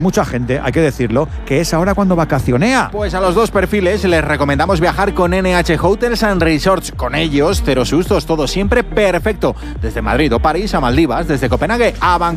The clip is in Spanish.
mucha gente, hay que decirlo, que es ahora cuando vacacionea. Pues a los dos perfiles les recomendamos viajar con NH Hotels and Resorts. Con ellos, cero sustos, todo siempre perfecto. Desde Madrid o París a Maldivas, desde Copenhague a Bangkok.